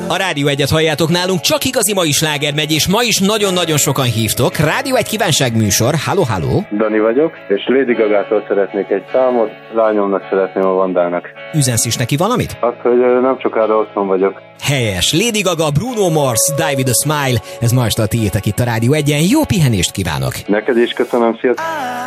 A Rádió 1-et halljátok nálunk, csak igazi mai sláger megy, és ma is nagyon-nagyon sokan hívtok. Rádió 1 kívánságműsor, halló. Dani vagyok, és Lady Gagától szeretnék egy számot, lányomnak szeretném a Vandának. Üzensz is neki valamit? Azt, hogy nem sokára otthon vagyok. Helyes. Lady Gaga, Bruno Mars, Die With A Smile. Ez ma este a tiétek itt a Rádió 1-en. Jó pihenést kívánok! Neked is köszönöm, sziasztok!